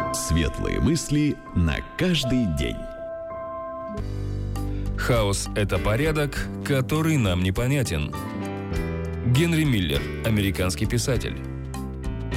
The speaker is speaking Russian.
Светлые мысли на каждый день. Хаос – это порядок, который нам непонятен. Генри Миллер, американский писатель.